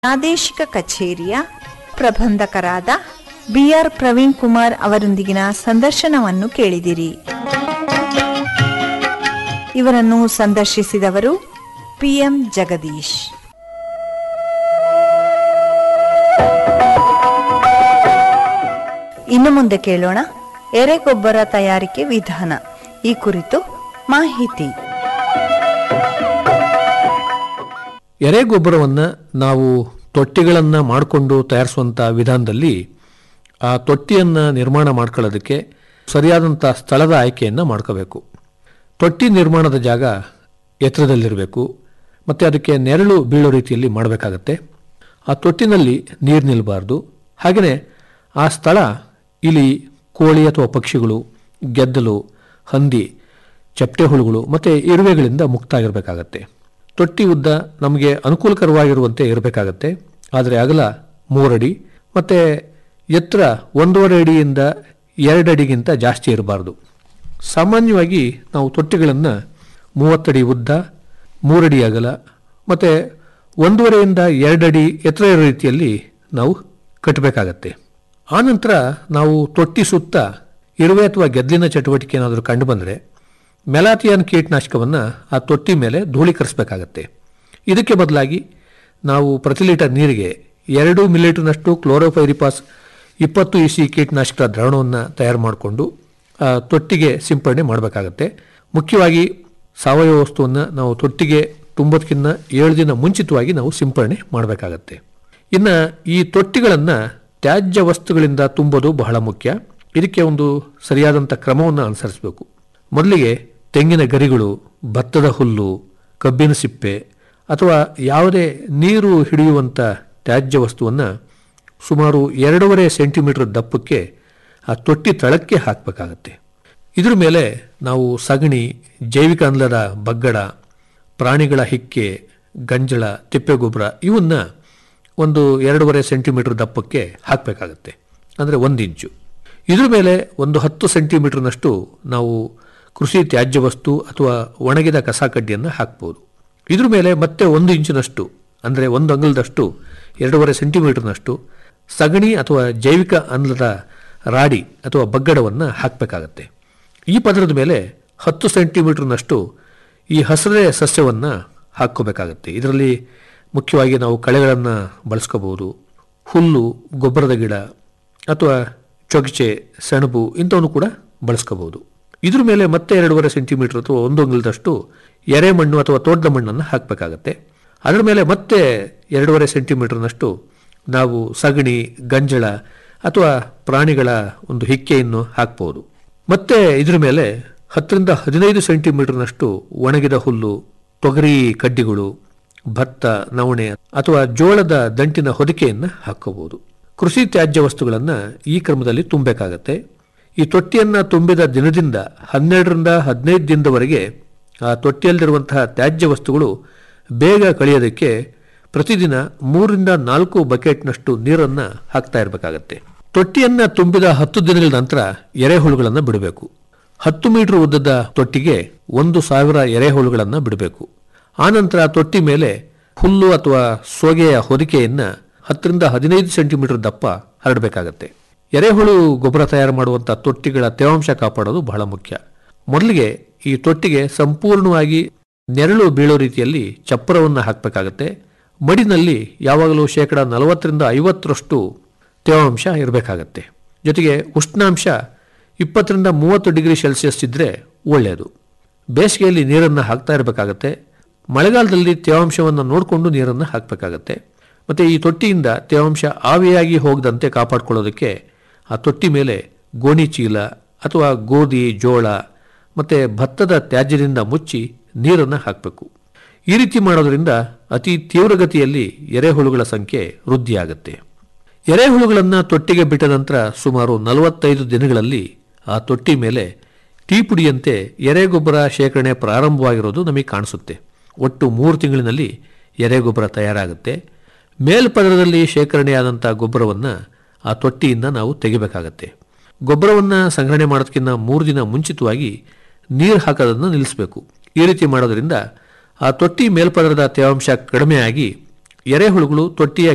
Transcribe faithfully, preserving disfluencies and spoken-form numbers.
ಪ್ರಾದೇಶಿಕ ಕಚೇರಿಯ ಪ್ರಬಂಧಕರಾದ B R Praveen Kumar ಅವರೊಂದಿಗಿನ ಸಂದರ್ಶನವನ್ನು ಕೇಳಿದಿರಿ. ಇವರನ್ನು ಸಂದರ್ಶಿಸಿದವರು ಪಿ ಎಂ ಜಗದೀಶ್. ಇನ್ನು ಮುಂದೆ ಕೇಳೋಣ ಎರೆಗೊಬ್ಬರ ತಯಾರಿಕೆ ವಿಧಾನ, ಈ ಕುರಿತು ಮಾಹಿತಿ. ಎರೆಗೊಬ್ಬರವನ್ನು ನಾವು ತೊಟ್ಟಿಗಳನ್ನು ಮಾಡಿಕೊಂಡು ತಯಾರಿಸುವಂಥ ವಿಧಾನದಲ್ಲಿ ಆ ತೊಟ್ಟಿಯನ್ನು ನಿರ್ಮಾಣ ಮಾಡ್ಕೊಳ್ಳೋದಕ್ಕೆ ಸರಿಯಾದಂಥ ಸ್ಥಳದ ಆಯ್ಕೆಯನ್ನು ಮಾಡ್ಕೋಬೇಕು. ತೊಟ್ಟಿ ನಿರ್ಮಾಣದ ಜಾಗ ಎತ್ತರದಲ್ಲಿರಬೇಕು ಮತ್ತು ಅದಕ್ಕೆ ನೆರಳು ಬೀಳೋ ರೀತಿಯಲ್ಲಿ ಮಾಡಬೇಕಾಗತ್ತೆ. ಆ ತೊಟ್ಟಿನಲ್ಲಿ ನೀರು ನಿಲ್ಲಬಾರ್ದು. ಹಾಗೆಯೇ ಆ ಸ್ಥಳ ಇಲಿ, ಕೋಳಿ ಅಥವಾ ಪಕ್ಷಿಗಳು, ಗೆದ್ದಲು, ಹಂದಿ, ಚಪ್ಪಟೆ ಹುಳುಗಳು ಮತ್ತು ಇರುವೆಗಳಿಂದ ಮುಕ್ತ ಆಗಿರಬೇಕಾಗತ್ತೆ. ತೊಟ್ಟಿ ಉದ್ದ ನಮಗೆ ಅನುಕೂಲಕರವಾಗಿರುವಂತೆ ಇರಬೇಕಾಗತ್ತೆ. ಆದರೆ ಅಗಲ ಮೂರಡಿ ಮತ್ತು ಎತ್ತರ ಒಂದೂವರೆ ಅಡಿಯಿಂದ ಎರಡು ಅಡಿಗಿಂತ ಜಾಸ್ತಿ ಇರಬಾರ್ದು. ಸಾಮಾನ್ಯವಾಗಿ ನಾವು ತೊಟ್ಟಿಗಳನ್ನು ಮೂವತ್ತಡಿ ಉದ್ದ, ಮೂರಡಿ ಅಗಲ ಮತ್ತು ಒಂದೂವರೆಯಿಂದ ಎರಡು ಅಡಿ ಎತ್ತರ ಇರೋ ರೀತಿಯಲ್ಲಿ ನಾವು ಕಟ್ಟಬೇಕಾಗತ್ತೆ. ಆನಂತರ ನಾವು ತೊಟ್ಟಿ ಸುತ್ತ ಇರುವೆ ಅಥವಾ ಗೆದ್ದಲಿನ ಚಟುವಟಿಕೆ ಏನಾದರೂ ಕಂಡು ಬಂದರೆ ಮೆಲಾಥಿಯಾನ್ ಕೀಟನಾಶಕವನ್ನು ಆ ತೊಟ್ಟಿ ಮೇಲೆ ಧೂಳೀಕರಿಸಬೇಕಾಗತ್ತೆ. ಇದಕ್ಕೆ ಬದಲಾಗಿ ನಾವು ಪ್ರತಿ ಲೀಟರ್ ನೀರಿಗೆ ಎರಡು ಮಿಲಿಲೀಟರ್ನಷ್ಟು ಕ್ಲೋರೋಫೈರಿಪಾಸ್ ಇಪ್ಪತ್ತು ಇ ಸಿ ಕೀಟನಾಶಕದ ದ್ರಾವಣವನ್ನು ತಯಾರು ಮಾಡಿಕೊಂಡು ಆ ತೊಟ್ಟಿಗೆ ಸಿಂಪಡಣೆ ಮಾಡಬೇಕಾಗತ್ತೆ. ಮುಖ್ಯವಾಗಿ ಸಾವಯವ ವಸ್ತುವನ್ನು ನಾವು ತೊಟ್ಟಿಗೆ ತುಂಬೋದಕ್ಕಿಂತ ಏಳು ದಿನ ಮುಂಚಿತವಾಗಿ ನಾವು ಸಿಂಪಡಣೆ ಮಾಡಬೇಕಾಗತ್ತೆ. ಇನ್ನು ಈ ತೊಟ್ಟಿಗಳನ್ನು ತ್ಯಾಜ್ಯ ವಸ್ತುಗಳಿಂದ ತುಂಬೋದು ಬಹಳ ಮುಖ್ಯ. ಇದಕ್ಕೆ ಒಂದು ಸರಿಯಾದಂಥ ಕ್ರಮವನ್ನು ಅನುಸರಿಸಬೇಕು. ಮೊದಲಿಗೆ ತೆಂಗಿನ ಗರಿಗಳು, ಭತ್ತದ ಹುಲ್ಲು, ಕಬ್ಬಿನ ಸಿಪ್ಪೆ ಅಥವಾ ಯಾವುದೇ ನೀರು ಹಿಡಿಯುವಂಥ ತ್ಯಾಜ್ಯ ವಸ್ತುವನ್ನು ಸುಮಾರು ಎರಡೂವರೆ ಸೆಂಟಿಮೀಟರ್ ದಪ್ಪಕ್ಕೆ ಆ ತೊಟ್ಟಿ ತಳಕ್ಕೆ ಹಾಕಬೇಕಾಗತ್ತೆ. ಇದ್ರ ಮೇಲೆ ನಾವು ಸಗಣಿ, ಜೈವಿಕ ಅನಿಲದ ಬಗ್ಗಡ, ಪ್ರಾಣಿಗಳ ಹಿಕ್ಕೆ, ಗಂಜಳ, ತಿಪ್ಪೆಗೊಬ್ಬರ ಇವನ್ನ ಒಂದು ಎರಡೂವರೆ ಸೆಂಟಿಮೀಟರ್ ದಪ್ಪಕ್ಕೆ ಹಾಕಬೇಕಾಗತ್ತೆ, ಅಂದರೆ ಒಂದು ಇಂಚು. ಇದ್ರ ಮೇಲೆ ಒಂದು ಹತ್ತು ಸೆಂಟಿಮೀಟರ್ನಷ್ಟು ನಾವು ಕೃಷಿ ತ್ಯಾಜ್ಯ ವಸ್ತು ಅಥವಾ ಒಣಗಿದ ಕಸ ಕಡ್ಡಿಯನ್ನು ಹಾಕ್ಬೋದು. ಇದ್ರ ಮೇಲೆ ಮತ್ತೆ ಒಂದು ಇಂಚಿನಷ್ಟು, ಅಂದರೆ ಒಂದು ಅಂಗಲದಷ್ಟು ಎರಡೂವರೆ ಸೆಂಟಿಮೀಟರ್ನಷ್ಟು ಸಗಣಿ ಅಥವಾ ಜೈವಿಕ ಅನಿಲದ ರಾಡಿ ಅಥವಾ ಬಗ್ಗಡವನ್ನು ಹಾಕಬೇಕಾಗತ್ತೆ. ಈ ಪದರದ ಮೇಲೆ ಹತ್ತು ಸೆಂಟಿಮೀಟರ್ನಷ್ಟು ಈ ಹಸಿರೇ ಸಸ್ಯವನ್ನು ಹಾಕ್ಕೋಬೇಕಾಗತ್ತೆ. ಇದರಲ್ಲಿ ಮುಖ್ಯವಾಗಿ ನಾವು ಕಳೆಗಳನ್ನು ಬಳಸ್ಕೋಬಹುದು. ಹುಲ್ಲು, ಗೊಬ್ಬರದ ಗಿಡ ಅಥವಾ ಚೊಗಚೆ, ಸೆಣಬು ಇಂಥವನ್ನು ಕೂಡ ಬಳಸ್ಕೋಬಹುದು. ಇದ್ರ ಮೇಲೆ ಮತ್ತೆ ಎರಡೂವರೆ ಸೆಂಟಿಮೀಟರ್ ಅಥವಾ ಒಂದು ಅಂಗಲದಷ್ಟು ಎರೆಮಣ್ಣು ಅಥವಾ ತೋಟದ ಮಣ್ಣನ್ನು ಹಾಕಬೇಕಾಗತ್ತೆ. ಅದರ ಮೇಲೆ ಮತ್ತೆ ಎರಡೂವರೆ ಸೆಂಟಿಮೀಟರ್ನಷ್ಟು ನಾವು ಸಗಣಿ, ಗಂಜಳ ಅಥವಾ ಪ್ರಾಣಿಗಳ ಒಂದು ಹಿಕ್ಕೆಯನ್ನು ಹಾಕ್ಬೋದು. ಮತ್ತೆ ಇದ್ರ ಮೇಲೆ ಹತ್ತರಿಂದ ಹದಿನೈದು ಸೆಂಟಿಮೀಟರ್ನಷ್ಟು ಒಣಗಿದ ಹುಲ್ಲು, ತೊಗರಿ ಕಡ್ಡಿಗಳು, ಭತ್ತ, ನವಣೆ ಅಥವಾ ಜೋಳದ ದಂಟಿನ ಹೊದಿಕೆಯನ್ನು ಹಾಕೋಬಹುದು. ಕೃಷಿ ತ್ಯಾಜ್ಯ ವಸ್ತುಗಳನ್ನು ಈ ಕ್ರಮದಲ್ಲಿ ತುಂಬಬೇಕಾಗತ್ತೆ. ಈ ತೊಟ್ಟಿಯನ್ನು ತುಂಬಿದ ದಿನದಿಂದ ಹನ್ನೆರಡರಿಂದ ಹದಿನೈದು ದಿನದವರೆಗೆ ಆ ತೊಟ್ಟಿಯಲ್ಲಿರುವಂತಹ ತ್ಯಾಜ್ಯ ವಸ್ತುಗಳು ಬೇಗ ಕಳೆಯೋದಕ್ಕೆ ಪ್ರತಿದಿನ ಮೂರರಿಂದ ನಾಲ್ಕು ಬಕೆಟ್ನಷ್ಟು ನೀರನ್ನು ಹಾಕ್ತಾ ಇರಬೇಕಾಗತ್ತೆ. ತೊಟ್ಟಿಯನ್ನು ತುಂಬಿದ ಹತ್ತು ದಿನಗಳ ನಂತರ ಎರೆಹುಳುಗಳನ್ನು ಬಿಡಬೇಕು. ಹತ್ತು ಮೀಟರ್ ಉದ್ದದ ತೊಟ್ಟಿಗೆ ಒಂದು ಸಾವಿರ ಎರೆಹುಳುಗಳನ್ನು ಬಿಡಬೇಕು. ಆನಂತರ ತೊಟ್ಟಿ ಮೇಲೆ ಹುಲ್ಲು ಅಥವಾ ಸೋಗೆಯ ಹೊದಿಕೆಯನ್ನು ಹತ್ತರಿಂದ ಹದಿನೈದು ಸೆಂಟಿಮೀಟರ್ ದಪ್ಪ ಹರಡಬೇಕಾಗತ್ತೆ. ಎರೆಹುಳು ಗೊಬ್ಬರ ತಯಾರು ಮಾಡುವಂಥ ತೊಟ್ಟಿಗಳ ತೇವಾಂಶ ಕಾಪಾಡೋದು ಬಹಳ ಮುಖ್ಯ. ಮೊದಲಿಗೆ ಈ ತೊಟ್ಟಿಗೆ ಸಂಪೂರ್ಣವಾಗಿ ನೆರಳು ಬೀಳೋ ರೀತಿಯಲ್ಲಿ ಚಪ್ಪರವನ್ನು ಹಾಕಬೇಕಾಗತ್ತೆ. ಮಡಿನಲ್ಲಿ ಯಾವಾಗಲೂ ಶೇಕಡ ನಲವತ್ತರಿಂದ ಐವತ್ತರಷ್ಟು ತೇವಾಂಶ ಇರಬೇಕಾಗತ್ತೆ. ಜೊತೆಗೆ ಉಷ್ಣಾಂಶ ಇಪ್ಪತ್ತರಿಂದ ಮೂವತ್ತು ಡಿಗ್ರಿ ಸೆಲ್ಸಿಯಸ್ ಇದ್ದರೆ ಒಳ್ಳೆಯದು. ಬೇಸಿಗೆಯಲ್ಲಿ ನೀರನ್ನು ಹಾಕ್ತಾ ಇರಬೇಕಾಗತ್ತೆ. ಮಳೆಗಾಲದಲ್ಲಿ ತೇವಾಂಶವನ್ನು ನೋಡಿಕೊಂಡು ನೀರನ್ನು ಹಾಕಬೇಕಾಗತ್ತೆ. ಮತ್ತು ಈ ತೊಟ್ಟಿಯಿಂದ ತೇವಾಂಶ ಆವಿಯಾಗಿ ಹೋಗದಂತೆ ಕಾಪಾಡಿಕೊಳ್ಳೋದಕ್ಕೆ ಆ ತೊಟ್ಟಿ ಮೇಲೆ ಗೋಣಿ ಚೀಲ ಅಥವಾ ಗೋಧಿ, ಜೋಳ ಮತ್ತು ಭತ್ತದ ತ್ಯಾಜ್ಯದಿಂದ ಮುಚ್ಚಿ ನೀರನ್ನು ಹಾಕಬೇಕು. ಈ ರೀತಿ ಮಾಡೋದರಿಂದ ಅತಿ ತೀವ್ರಗತಿಯಲ್ಲಿ ಎರೆಹುಳುಗಳ ಸಂಖ್ಯೆ ವೃದ್ಧಿಯಾಗುತ್ತೆ. ಎರೆಹುಳುಗಳನ್ನು ತೊಟ್ಟಿಗೆ ಬಿಟ್ಟ ನಂತರ ಸುಮಾರು ನಲವತ್ತೈದು ದಿನಗಳಲ್ಲಿ ಆ ತೊಟ್ಟಿ ಮೇಲೆ ಟೀ ಪುಡಿಯಂತೆ ಎರೆಗೊಬ್ಬರ ಶೇಖರಣೆ ಪ್ರಾರಂಭವಾಗಿರೋದು ನಮಗೆ ಕಾಣಿಸುತ್ತೆ. ಒಟ್ಟು ಮೂರು ತಿಂಗಳಿನಲ್ಲಿ ಎರೆಗೊಬ್ಬರ ತಯಾರಾಗುತ್ತೆ. ಮೇಲ್ಪದರದಲ್ಲಿ ಶೇಖರಣೆಯಾದಂಥ ಗೊಬ್ಬರವನ್ನು ಆ ತೊಟ್ಟಿಯಿಂದ ನಾವು ತೆಗಿಬೇಕಾಗತ್ತೆ. ಗೊಬ್ಬರವನ್ನು ಸಂಗ್ರಹಣೆ ಮಾಡೋದಕ್ಕಿಂತ ಮೂರು ದಿನ ಮುಂಚಿತವಾಗಿ ನೀರು ಹಾಕೋದನ್ನು ನಿಲ್ಲಿಸಬೇಕು. ಈ ರೀತಿ ಮಾಡೋದರಿಂದ ಆ ತೊಟ್ಟಿ ಮೇಲ್ಪದರದ ತೇವಾಂಶ ಕಡಿಮೆಯಾಗಿ ಎರೆಹುಳುಗಳು ತೊಟ್ಟಿಯ